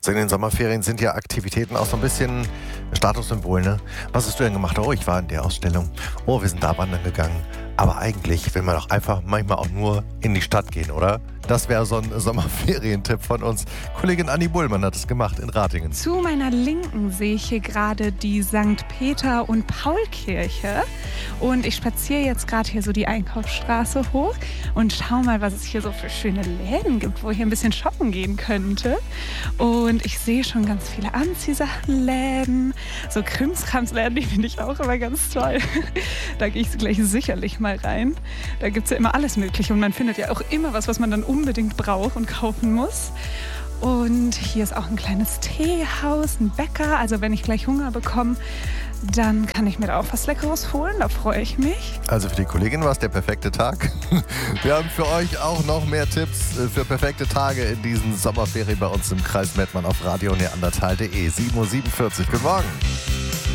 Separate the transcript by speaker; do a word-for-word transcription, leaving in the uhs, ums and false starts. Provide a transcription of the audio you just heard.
Speaker 1: So in den Sommerferien sind ja Aktivitäten auch so ein bisschen Statussymbol, ne? Was hast du denn gemacht? Oh, ich war in der Ausstellung. Oh, wir sind da wandern gegangen. Aber eigentlich will man doch einfach manchmal auch nur in die Stadt gehen, oder? Das wäre so ein Sommerferientipp von uns. Kollegin Anni Bullmann hat es gemacht in Ratingen.
Speaker 2: Zu meiner Linken sehe ich hier gerade die Sankt Peter- und Paul-Kirche. Und ich spaziere jetzt gerade hier so die Einkaufsstraße hoch und schau mal, was es hier so für schöne Läden gibt, wo ich hier ein bisschen shoppen gehen könnte. Und ich sehe schon ganz viele Anziehsachenläden, so Krimskramsläden, die finde ich auch immer ganz toll. Da gehe ich gleich sicherlich mal rein. Da gibt es ja immer alles Mögliche und man findet ja auch immer was, was man dann unbedingt braucht und kaufen muss. Und hier ist auch ein kleines Teehaus, ein Bäcker. Also wenn ich gleich Hunger bekomme, dann kann ich mir da auch was Leckeres holen. Da freue ich mich.
Speaker 1: Also für die Kollegin war es der perfekte Tag. Wir haben für euch auch noch mehr Tipps für perfekte Tage in diesen Sommerferien bei uns im Kreis Mettmann auf radio neandertal punkt de. sieben Uhr siebenundvierzig. Guten Morgen.